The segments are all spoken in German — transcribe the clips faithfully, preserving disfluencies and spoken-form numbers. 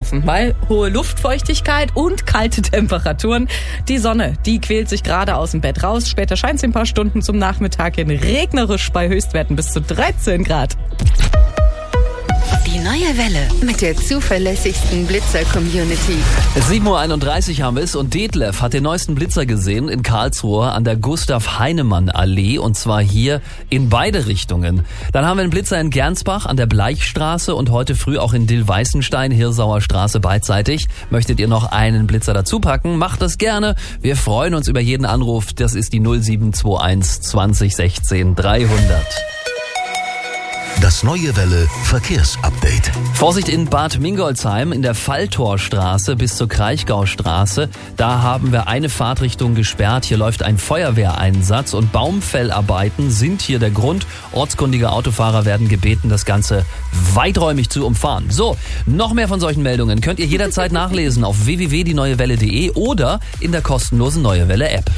schlafen, weil hohe Luftfeuchtigkeit und kalte Temperaturen. Die Sonne, die quält sich gerade aus dem Bett raus. Später scheint sie ein paar Stunden zum Nachmittag hin, regnerisch bei Höchstwerten bis zu dreizehn Grad. Die neue Welle mit der zuverlässigsten Blitzer-Community. sieben Uhr einunddreißig haben wir es und Detlef hat den neuesten Blitzer gesehen in Karlsruhe an der Gustav-Heinemann-Allee und zwar hier in beide Richtungen. Dann haben wir einen Blitzer in Gernsbach an der Bleichstraße und heute früh auch in Dill-Weißenstein, Hirsauer Straße beidseitig. Möchtet ihr noch einen Blitzer dazu packen? Macht das gerne. Wir freuen uns über jeden Anruf. Das ist die null sieben zwei eins zwanzig sechzehn dreihundert. Das neue Welle Verkehrsupdate. Vorsicht in Bad Mingolsheim in der Falltorstraße bis zur Kraichgaustraße. Da haben wir eine Fahrtrichtung gesperrt. Hier läuft ein Feuerwehreinsatz und Baumfellarbeiten sind hier der Grund. Ortskundige Autofahrer werden gebeten, das Ganze weiträumig zu umfahren. So, noch mehr von solchen Meldungen könnt ihr jederzeit nachlesen auf w w w punkt die neue welle punkt de oder in der kostenlosen Neue Welle App.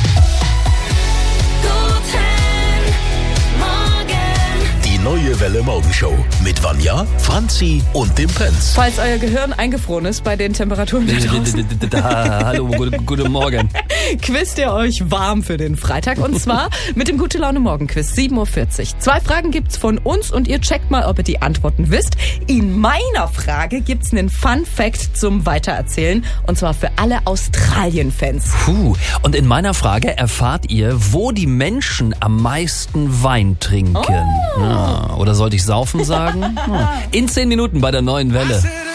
Neue Welle Morgenshow mit Vanja, Franzi und dem Prinz. Falls euer Gehirn eingefroren ist bei den Temperaturen da draußen. Hallo, guten Morgen. Quizt ihr euch warm für den Freitag und zwar mit dem Gute Laune Morgen Quiz, sieben Uhr vierzig. Zwei Fragen gibt's von uns und ihr checkt mal, ob ihr die Antworten wisst. In meiner Frage gibt's einen Fun Fact zum Weitererzählen und zwar für alle Australien-Fans. Puh, und in meiner Frage erfahrt ihr, wo die Menschen am meisten Wein trinken. Oh. Ja, oder sollte ich saufen sagen? In zehn Minuten bei der neuen Welle.